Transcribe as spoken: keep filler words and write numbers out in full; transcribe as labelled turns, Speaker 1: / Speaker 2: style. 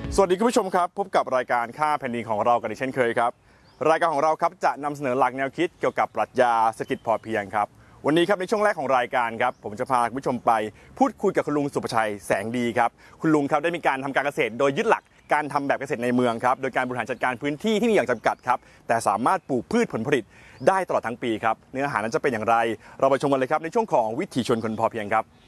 Speaker 1: สวัสดีคุณผู้ชมครับพบกับรายการค่าแผ่นดินของเรากันอีกเช่นเคยครับรายการของเราครับจะนำเสนอหลักแนวคิดเกี่ยวกับปรัชญาเศรษฐกิจพอเพียงครับวันนี้ครับในช่วงแรกของรายการครับผมจะพาคุณผู้ชมไปพูดคุยกับคุณลุงสุประชัยแสงดีครับคุณลุงครับได้มีการทำการเกษตรโดยยึดหลักการทำแบบเกษตรในเมืองครับโดยการบริหารจัดการพื้นที่ที่มีอย่างจำกัดครับแต่สามารถปลูกพืชผลผลิตได้ตลอดทั้งปีครับเนื้อหานั้นจะเป็นอย่างไรเราไปชมกันเลยครับในช่วงของวิถีชนคนพอเพียงครับ